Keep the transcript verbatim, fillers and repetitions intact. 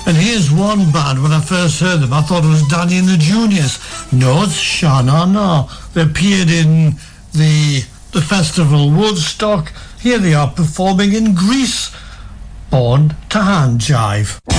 And here's one band, when I first heard them, I thought it was Danny and the Juniors. No, it's Sha Na Na. They appeared in the, the festival Woodstock. Here they are performing in Greece. Born to Hand Jive.